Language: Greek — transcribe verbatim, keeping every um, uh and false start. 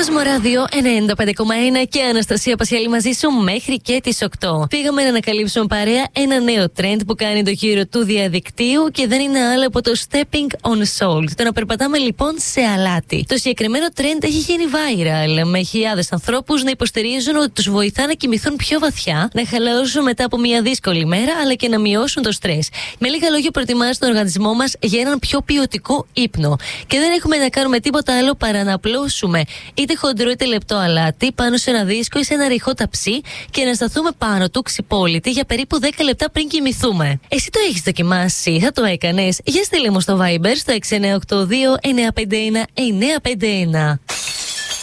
Κόσμο Ράδιο ενενήντα πέντε κόμμα ένα και Αναστασία Πασιαλή μαζί σου μέχρι και τις οκτώ. Πήγαμε να ανακαλύψουμε παρέα ένα νέο trend που κάνει το γύρο του διαδικτύου και δεν είναι άλλο από το stepping on salt. Το να περπατάμε λοιπόν σε αλάτι. Το συγκεκριμένο trend έχει γίνει viral με χιλιάδες ανθρώπους να υποστηρίζουν ότι τους βοηθά να κοιμηθούν πιο βαθιά, να χαλαρώσουν μετά από μια δύσκολη μέρα αλλά και να μειώσουν το στρες. Με λίγα λόγια, προετοιμάζει τον οργανισμό μας για έναν πιο ποιοτικό ύπνο. Και δεν έχουμε να κάνουμε τίποτα άλλο παρά να απλώσουμε είτε χοντρό είτε λεπτό αλάτι πάνω σε ένα δίσκο ή σε ένα ρηχό ταψί και να σταθούμε πάνω του ξυπόλυτοι για περίπου δέκα λεπτά πριν κοιμηθούμε. Εσύ το έχεις δοκιμάσει, θα το έκανες? Για στείλε μου στο Viber στο έξι εννιά οκτώ δύο εννιά πέντε ένα εννιά πέντε ένα.